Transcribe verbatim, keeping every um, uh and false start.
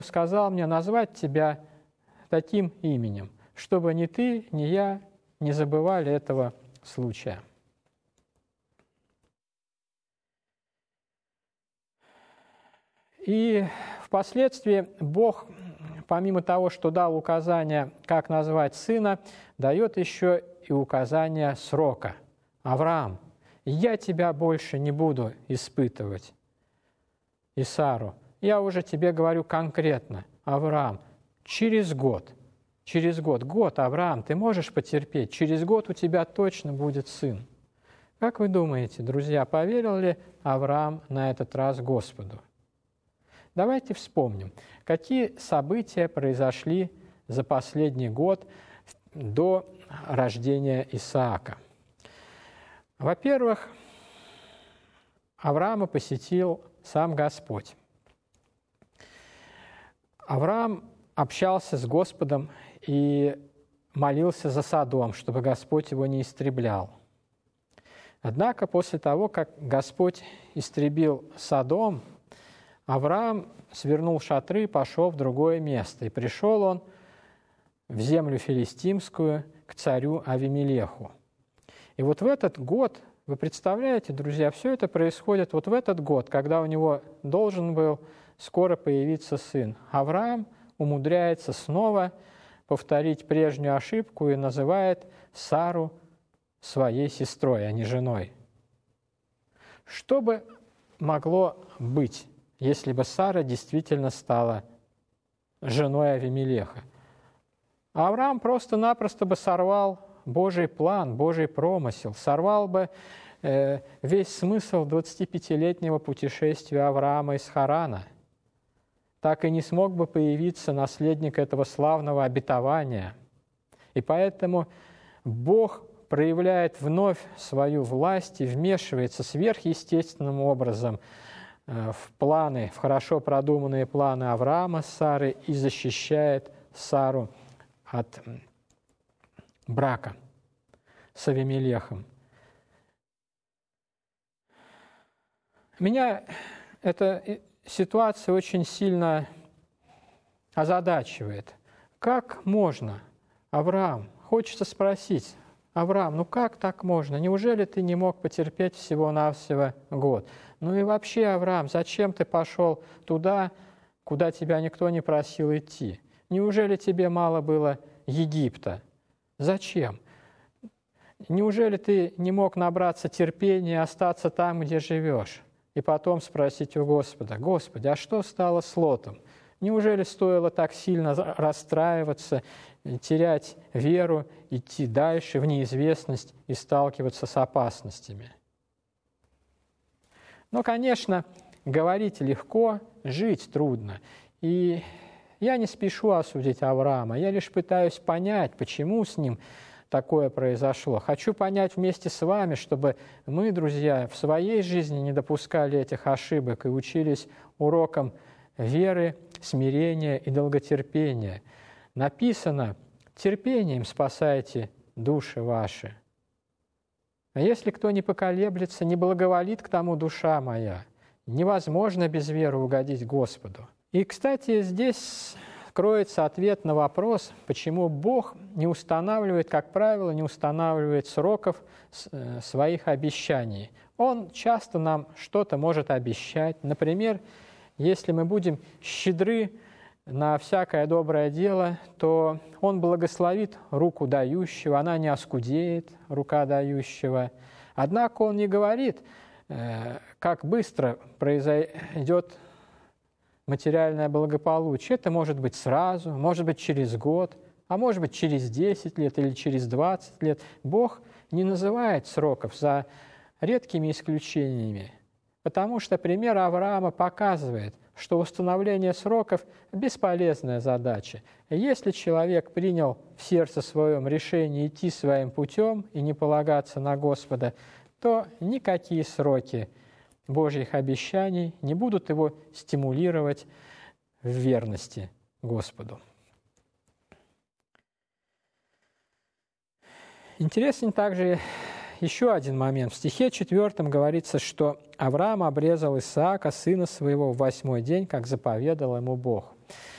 сказал мне назвать тебя таким именем, чтобы ни ты, ни я не забывали этого случая. И впоследствии Бог, помимо того, что дал указание, как назвать сына, дает еще и указание срока. Авраам, я тебя больше не буду испытывать, и Сару. Я уже тебе говорю конкретно, Авраам, через год, через год, год, Авраам, ты можешь потерпеть, через год у тебя точно будет сын. Как вы думаете, друзья, поверил ли Авраам на этот раз Господу? Давайте вспомним, какие события произошли за последний год до рождения Исаака. Во-первых, Авраама посетил сам Господь. Авраам общался с Господом и молился за Содом, чтобы Господь его не истреблял. Однако после того, как Господь истребил Содом, Авраам свернул шатры и пошел в другое место. И пришел он в землю филистимскую к царю Авимелеху. И вот в этот год, вы представляете, друзья, все это происходит вот в этот год, когда у него должен был скоро появиться сын. Авраам умудряется снова повторить прежнюю ошибку и называет Сару своей сестрой, а не женой. Что бы могло быть, если бы Сара действительно стала женой Авимелеха? Авраам просто-напросто бы сорвал Божий план, Божий промысел, сорвал бы э, весь смысл двадцатипятилетнего путешествия Авраама из Харана. Так и не смог бы появиться наследник этого славного обетования. И поэтому Бог проявляет вновь свою власть и вмешивается сверхъестественным образом в планы, в хорошо продуманные планы Авраама с Сарой и защищает Сару от брака с Авимелехом. Меня эта ситуация очень сильно озадачивает. Как можно, Авраам, хочется спросить, Авраам, ну как так можно? Неужели ты не мог потерпеть всего-навсего год? Ну и вообще, Авраам, зачем ты пошел туда, куда тебя никто не просил идти? Неужели тебе мало было Египта? Зачем? Неужели ты не мог набраться терпения и остаться там, где живешь? И потом спросить у Господа, Господи, а что стало с Лотом? Неужели стоило так сильно расстраиваться, терять веру, идти дальше в неизвестность и сталкиваться с опасностями? Но, конечно, говорить легко, жить трудно. И я не спешу осудить Авраама, я лишь пытаюсь понять, почему с ним такое произошло. Хочу понять вместе с вами, чтобы мы, друзья, в своей жизни не допускали этих ошибок и учились урокам веры, смирения и долготерпения. Написано, терпением спасайте души ваши. А если кто не поколеблется, не благоволит к тому душа моя, невозможно без веры угодить Господу. И, кстати, здесь кроется ответ на вопрос, почему Бог не устанавливает, как правило, не устанавливает сроков своих обещаний. Он часто нам что-то может обещать. Например, если мы будем щедры на всякое доброе дело, то Он благословит руку дающего, она не оскудеет, рука дающего. Однако Он не говорит, как быстро произойдет материальное благополучие. Это может быть сразу, может быть через год, а может быть через десять лет или через двадцать лет. Бог не называет сроков за редкими исключениями, потому что пример Авраама показывает, что установление сроков – бесполезная задача. Если человек принял в сердце своем решение идти своим путем и не полагаться на Господа, то никакие сроки Божьих обещаний не будут его стимулировать в верности Господу. Интересен также еще один момент. В стихе четвертом говорится, что Авраам обрезал Исаака, сына своего, в восьмой день, как заповедал ему Бог.